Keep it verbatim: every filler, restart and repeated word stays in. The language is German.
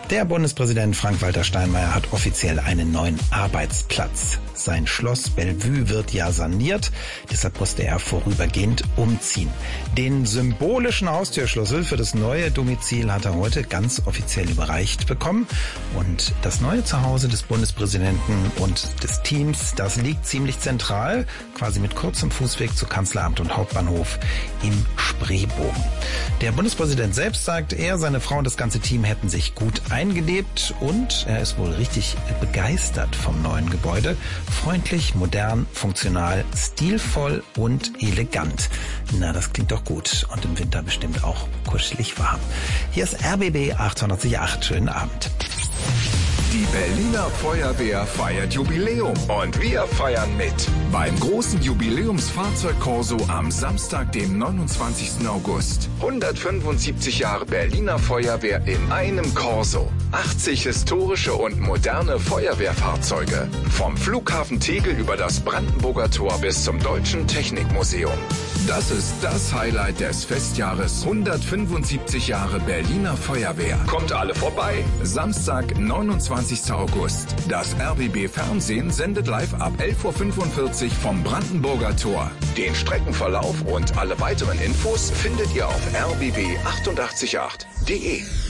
Der Bundespräsident Frank-Walter Steinmeier hat offiziell einen neuen Arbeitsplatz. Sein Schloss Bellevue wird ja saniert, deshalb musste er vorübergehend umziehen. Den symbolischen Haustürschlüssel für das neue Domizil hat er heute ganz offiziell überreicht bekommen. Und das neue Zuhause des Bundespräsidenten und des Teams, das liegt ziemlich zentral, quasi mit kurzem Fußweg zu Kanzleramt und Hauptbahnhof im Spreebogen. Der Bundespräsident selbst sagt, er, seine Frau und das ganze Team hätten sich gut eingelebt und er ist wohl richtig begeistert vom neuen Gebäude. Freundlich, modern, funktional, stilvoll und elegant. Na, das klingt doch gut und im Winter bestimmt auch kuschelig warm. Hier ist R B B achthundertacht. Schönen Abend. Die Berliner Feuerwehr feiert Jubiläum und wir feiern mit. Beim großen Jubiläumsfahrzeugkorso am Samstag, dem neunundzwanzigsten August. hundertfünfundsiebzig Jahre Berliner Feuerwehr in einem Korso. achtzig historische und moderne Feuerwehrfahrzeuge. Vom Flughafen Tegel über das Brandenburger Tor bis zum Deutschen Technikmuseum. Das ist das Highlight des Festjahres hundertfünfundsiebzig Jahre Berliner Feuerwehr. Kommt alle vorbei. Samstag, neunundzwanzigsten August. Das R B B Fernsehen sendet live ab elf Uhr fünfundvierzig vom Brandenburger Tor. Den Streckenverlauf und alle weiteren Infos findet ihr auf r b b achtundachtzig punkt acht punkt de.